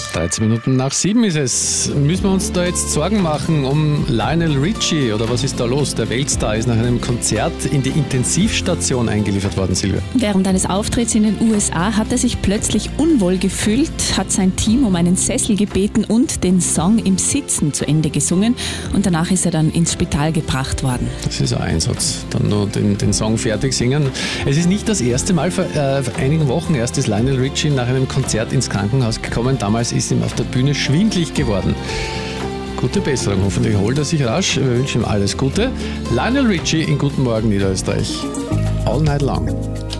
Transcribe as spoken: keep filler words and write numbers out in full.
dreizehn Minuten nach sieben ist es. Müssen wir uns da jetzt Sorgen machen um Lionel Richie oder was ist da los? Der Weltstar ist nach einem Konzert in die Intensivstation eingeliefert worden, Silvia. Während eines Auftritts in den U S A hat er sich plötzlich unwohl gefühlt, hat sein Team um einen Sessel gebeten und den Song im Sitzen zu Ende gesungen und danach ist er dann ins Spital gebracht worden. Das ist ein Einsatz. Dann nur den, den Song fertig singen. Es ist nicht das erste Mal, vor, äh, vor einigen Wochen erst ist Lionel Richie nach einem Konzert ins Krankenhaus gekommen. Damals ist ihm auf der Bühne schwindlig geworden. Gute Besserung, hoffentlich holt er sich rasch. Wir wünschen ihm alles Gute. Lionel Richie in Guten Morgen Niederösterreich. All night long.